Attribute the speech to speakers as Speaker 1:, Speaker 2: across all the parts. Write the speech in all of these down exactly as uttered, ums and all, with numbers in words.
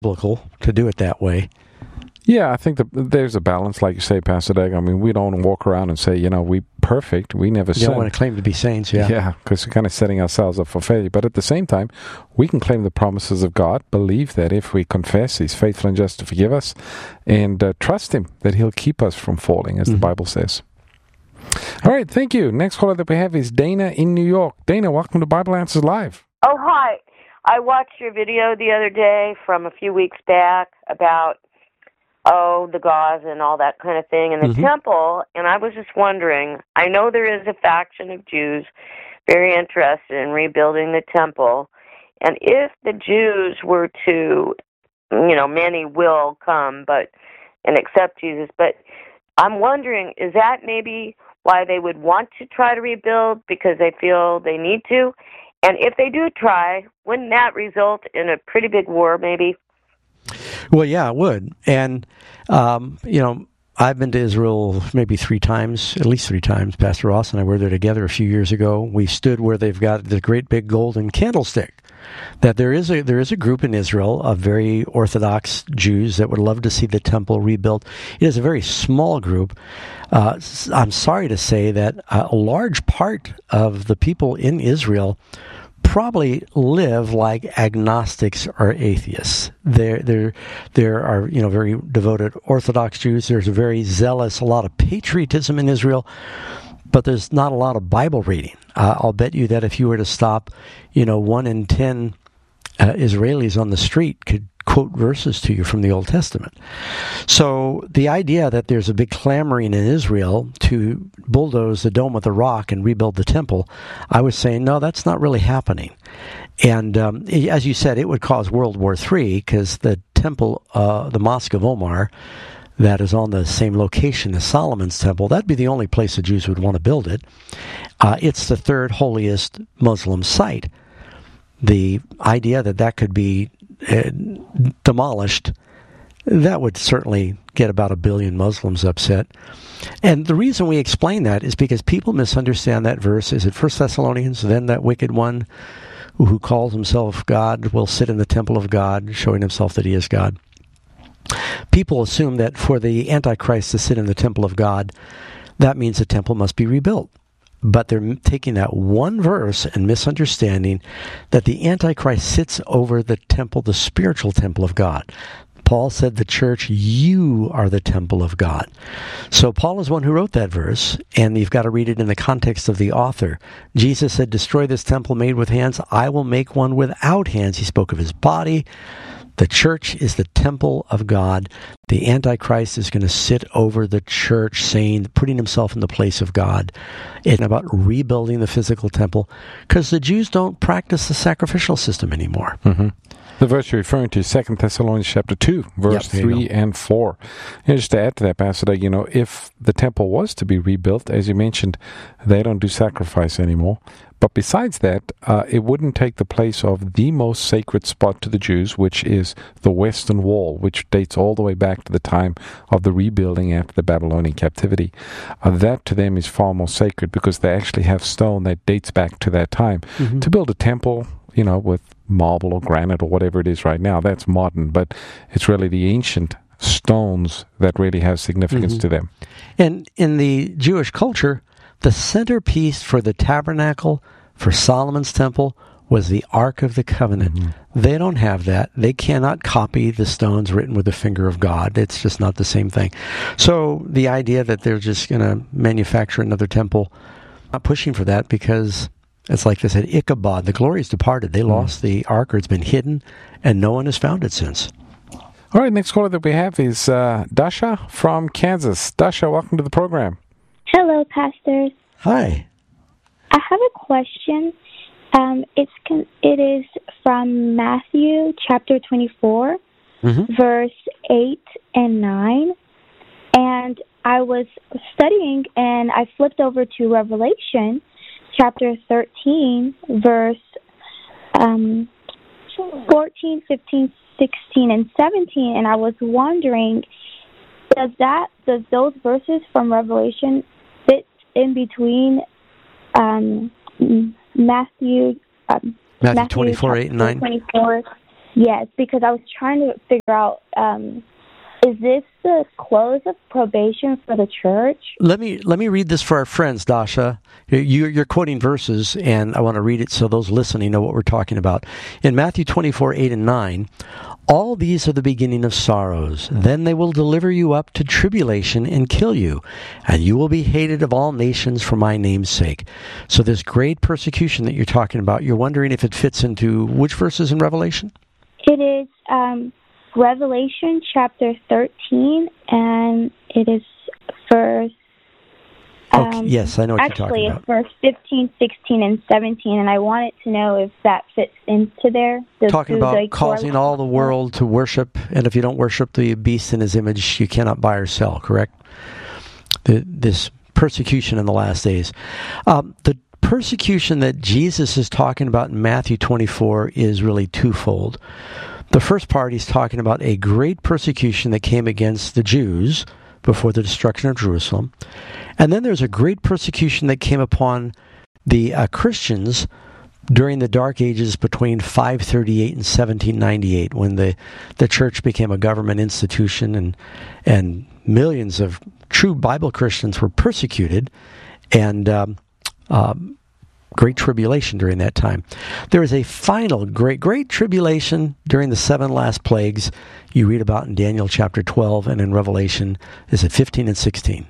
Speaker 1: biblical to do it that way.
Speaker 2: Yeah, I think that there's a balance, like you say, Pastor Doug. I mean, we don't walk around and say, you know, we're perfect. We never sin.
Speaker 1: You don't want to claim to be saints, yeah.
Speaker 2: Yeah, because we're kind of setting ourselves up for failure. But at the same time, we can claim the promises of God, believe that if we confess, He's faithful and just to forgive us, and uh, trust Him that He'll keep us from falling, as mm-hmm. the Bible says. All right, thank you. Next caller that we have is Dana in New York. Dana, welcome to Bible Answers Live.
Speaker 3: Oh, hi. I watched your video the other day from a few weeks back about oh, the gauze and all that kind of thing in the mm-hmm. temple, and I was just wondering, I know there is a faction of Jews very interested in rebuilding the temple, and if the Jews were to, you know, many will come but and accept Jesus, but I'm wondering, is that maybe why they would want to try to rebuild, because they feel they need to? And if they do try, wouldn't that result in a pretty big war maybe?
Speaker 1: Well, yeah, it would. And, um, you know, I've been to Israel maybe three times, at least three times. Pastor Ross and I were there together a few years ago. We stood where they've got the great big golden candlestick. That there is a there is a group in Israel of very Orthodox Jews that would love to see the temple rebuilt. It is a very small group. Uh, I'm sorry to say that a large part of the people in Israel probably live like agnostics or atheists. There, there, there are you know very devoted Orthodox Jews. There's a very zealous, a lot of patriotism in Israel, but there's not a lot of Bible reading. Uh, I'll bet you that if you were to stop, you know, one in ten uh, Israelis on the street could quote verses to you from the Old Testament. So the idea that there's a big clamoring in Israel to bulldoze the Dome of the Rock and rebuild the temple, I was saying, no, that's not really happening. And um, as you said, it would cause World War Three, because the temple, uh, the Mosque of Omar, that is on the same location as Solomon's temple, that'd be the only place the Jews would want to build it. Uh, it's the third holiest Muslim site. The idea that that could be uh, demolished, that would certainly get about a billion Muslims upset. And the reason we explain that is because people misunderstand that verse. Is it First Thessalonians? Then that wicked one who calls himself God will sit in the temple of God, showing himself that he is God. People assume that for the Antichrist to sit in the temple of God, that means the temple must be rebuilt. But they're taking that one verse and misunderstanding that the Antichrist sits over the temple, the spiritual temple of God. Paul said, the church, you are the temple of God. So Paul is one who wrote that verse, and you've got to read it in the context of the author. Jesus said, destroy this temple made with hands. I will make one without hands. He spoke of his body. The church is the temple of God. The Antichrist is going to sit over the church, saying, putting himself in the place of God. It's about rebuilding the physical temple, because the Jews don't practice the sacrificial system anymore.
Speaker 2: Mm-hmm. The verse you're referring to is Second Thessalonians chapter two, verse yep, three and four. And just to add to that, Pastor Doug, you know, if the temple was to be rebuilt, as you mentioned, they don't do sacrifice anymore. But besides that, uh, it wouldn't take the place of the most sacred spot to the Jews, which is the Western Wall, which dates all the way back to the time of the rebuilding after the Babylonian captivity. Uh, that to them is far more sacred, because they actually have stone that dates back to that time. Mm-hmm. To build a temple, you know, with marble or granite or whatever it is right now, that's modern, but it's really the ancient stones that really have significance mm-hmm. to them.
Speaker 1: And in the Jewish culture, the centerpiece for the tabernacle, for Solomon's temple, was the Ark of the Covenant. Mm-hmm. They don't have that. They cannot copy the stones written with the finger of God. It's just not the same thing. So the idea that they're just going to manufacture another temple, I'm not pushing for that, because it's like they said, Ichabod, the glory is departed. They mm-hmm. lost the Ark, or it's been hidden, and no one has found it since.
Speaker 2: All right, next caller that we have is uh, Dasha from Kansas. Dasha, welcome to the program.
Speaker 4: Hello, pastors.
Speaker 1: Hi.
Speaker 4: I have a question. Um, it's con- it is from Matthew chapter twenty-four, mm-hmm. verse eight and nine. And I was studying, and I flipped over to Revelation chapter thirteen, verse um, fourteen, fifteen, sixteen, and seventeen. And I was wondering, does that does those verses from Revelation fit in between um, Matthew, um,
Speaker 1: Matthew twenty-four, eight and nine?
Speaker 4: twenty-four, Yes, because I was trying to figure out, um, is this the close of probation for the church?
Speaker 1: Let me let me read this for our friends, Dasha. You, you're quoting verses, and I want to read it so those listening know what we're talking about. In Matthew twenty-four, eight and nine, all these are the beginning of sorrows. Then they will deliver you up to tribulation and kill you, and you will be hated of all nations for my name's sake. So this great persecution that you're talking about, you're wondering if it fits into which verses in Revelation?
Speaker 4: It is um, Revelation chapter thirteen, and it is verse... Um,
Speaker 1: okay, yes, I know what
Speaker 4: actually,
Speaker 1: you're talking about.
Speaker 4: Actually, it's verse fifteen, sixteen, and seventeen, and I wanted to know if that fits into there. The,
Speaker 1: talking about the causing all the world to worship, and if you don't worship the beast in his image, you cannot buy or sell, correct? The, this persecution in the last days. Um, the persecution that Jesus is talking about in Matthew twenty-four is really twofold. The first part, he's talking about a great persecution that came against the Jews before the destruction of Jerusalem. And then there's a great persecution that came upon the uh, Christians during the Dark Ages between five thirty-eight and seventeen ninety-eight, when the, the church became a government institution and and millions of true Bible Christians were persecuted, and um, um, great tribulation during that time. There is a final great, great tribulation during the seven last plagues you read about in Daniel chapter twelve, and in Revelation, is it fifteen and sixteen.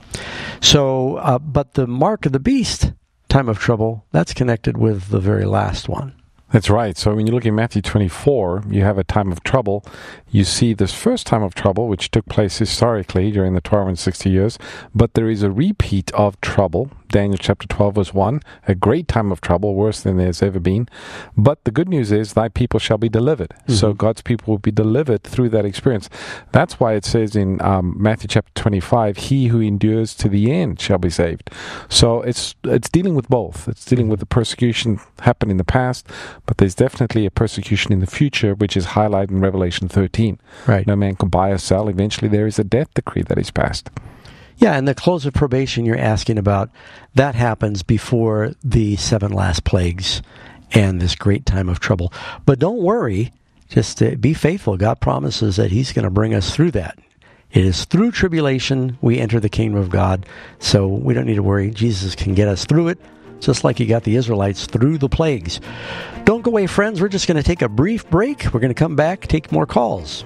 Speaker 1: So, uh, but the mark of the beast, time of trouble, that's connected with the very last one.
Speaker 2: That's right. So when you look at Matthew twenty-four, you have a time of trouble. You see this first time of trouble, which took place historically during the twelve and sixty years, but there is a repeat of trouble. Daniel chapter twelve was one, a great time of trouble, worse than there's ever been. But the good news is, thy people shall be delivered. Mm-hmm. So God's people will be delivered through that experience. That's why it says in um, Matthew chapter twenty-five, he who endures to the end shall be saved. So it's it's dealing with both. It's dealing with the persecution happened in the past, but there's definitely a persecution in the future, which is highlighted in Revelation thirteen.
Speaker 1: Right.
Speaker 2: No man can buy or sell. Eventually there is a death decree that is passed.
Speaker 1: Yeah, and the close of probation you're asking about, that happens before the seven last plagues and this great time of trouble. But don't worry, just uh, be faithful. God promises that he's going to bring us through that. It is through tribulation we enter the kingdom of God, so we don't need to worry. Jesus can get us through it, just like he got the Israelites through the plagues. Don't go away, friends. We're just going to take a brief break. We're going to come back, take more calls.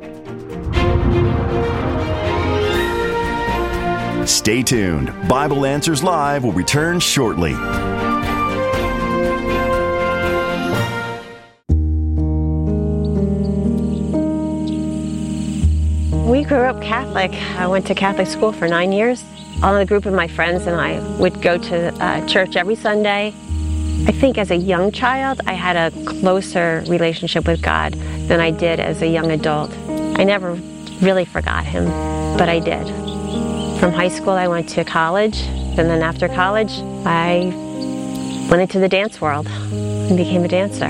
Speaker 5: Stay tuned. Bible Answers Live will return shortly.
Speaker 6: We grew up Catholic. I went to Catholic school for nine years. All a group of my friends and I would go to uh, church every Sunday. I think as a young child, I had a closer relationship with God than I did as a young adult. I never really forgot him, but I did. From high school, I went to college, and then after college, I went into the dance world and became a dancer.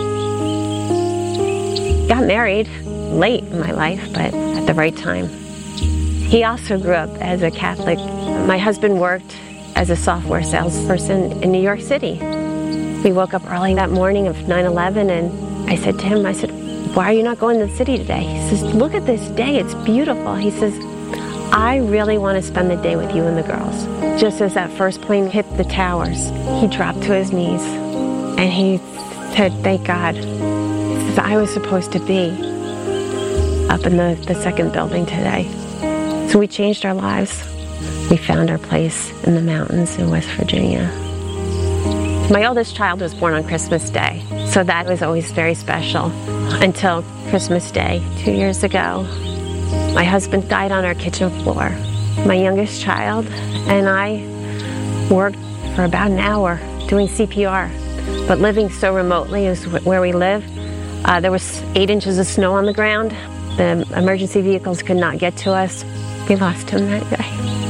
Speaker 6: Got married late in my life, but at the right time. He also grew up as a Catholic. My husband worked as a software salesperson in New York City. We woke up early that morning of nine eleven, and I said to him, I said, why are you not going to the city today? He says, look at this day, it's beautiful. He says, I really want to spend the day with you and the girls. Just as that first plane hit the towers, he dropped to his knees and he said, thank God. He says, I was supposed to be up in the, the second building today. So we changed our lives. We found our place in the mountains in West Virginia. My oldest child was born on Christmas Day, so that was always very special until Christmas Day two years ago. My husband died on our kitchen floor. My youngest child and I worked for about an hour doing C P R, but living so remotely is where we live. Uh, there was eight inches of snow on the ground. The emergency vehicles could not get to us. We lost him that day.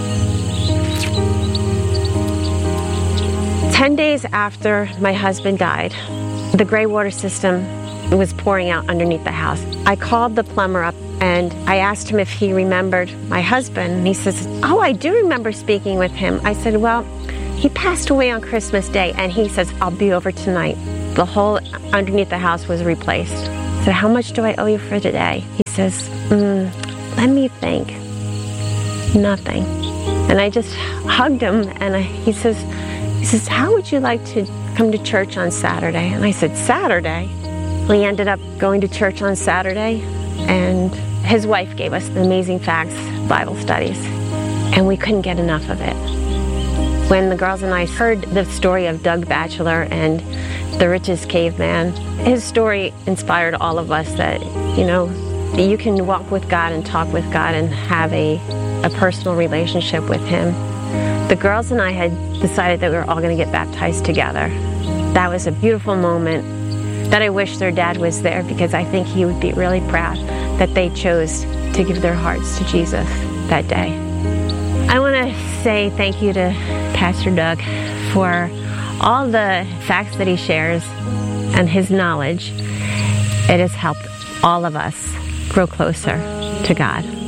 Speaker 6: Ten days after my husband died, the gray water system was pouring out underneath the house. I called the plumber up and I asked him if he remembered my husband. And he says, oh, I do remember speaking with him. I said, well, he passed away on Christmas Day. And he says, I'll be over tonight. The whole underneath the house was replaced. I said, how much do I owe you for today? He says, mm, let me think. Nothing. And I just hugged him, and I, he says, he says, how would you like to come to church on Saturday? And I said, Saturday? We ended up going to church on Saturday, and his wife gave us the Amazing Facts Bible studies, and we couldn't get enough of it. When the girls and I heard the story of Doug Batchelor and the richest caveman, his story inspired all of us that, you know, you can walk with God and talk with God and have a, a personal relationship with Him. The girls and I had decided that we were all going to get baptized together. That was a beautiful moment that I wish their dad was there, because I think he would be really proud that they chose to give their hearts to Jesus that day. I want to say thank you to Pastor Doug for all the facts that he shares and his knowledge. It has helped all of us grow closer to God.